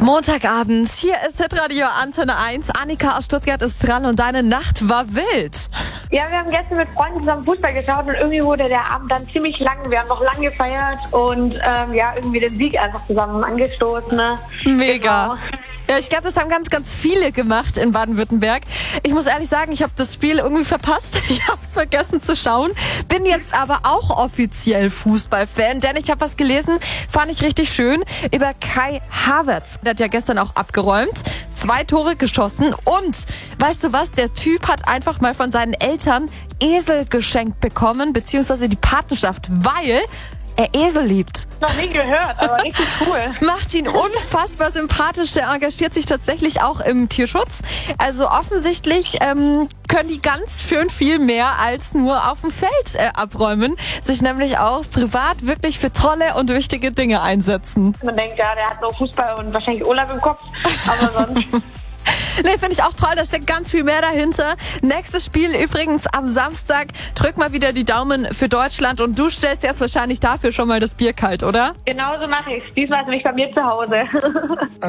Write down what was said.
Montagabend, hier ist Hitradio Antenne 1. Annika aus Stuttgart ist dran und deine Nacht war wild. Ja, wir haben gestern mit Freunden zusammen Fußball geschaut und irgendwie wurde der Abend dann ziemlich lang. Wir haben noch lang gefeiert und irgendwie den Sieg einfach zusammen angestoßen. Ne? Mega. Genau. Ja, ich glaube, das haben ganz, ganz viele gemacht in Baden-Württemberg. Ich muss ehrlich sagen, ich habe das Spiel irgendwie verpasst. Ich habe es vergessen zu schauen. Bin jetzt aber auch offiziell Fußballfan, denn ich habe was gelesen, fand ich richtig schön, über Kai Havertz. Der hat ja gestern auch abgeräumt, 2 Tore geschossen und weißt du was, der Typ hat einfach mal von seinen Eltern Esel geschenkt bekommen, beziehungsweise die Patenschaft, weil er Esel liebt. Noch nie gehört, aber richtig cool. Macht ihn unfassbar sympathisch. Der engagiert sich tatsächlich auch im Tierschutz. Also offensichtlich können die ganz schön viel mehr als nur auf dem Feld abräumen. Sich nämlich auch privat wirklich für tolle und wichtige Dinge einsetzen. Man denkt, ja, der hat nur Fußball und wahrscheinlich Urlaub im Kopf, aber sonst... Nee, finde ich auch toll, da steckt ganz viel mehr dahinter. Nächstes Spiel übrigens am Samstag. Drück mal wieder die Daumen für Deutschland und du stellst jetzt wahrscheinlich dafür schon mal das Bier kalt, oder? Genauso mache ich es. Diesmal ist nämlich bei mir zu Hause.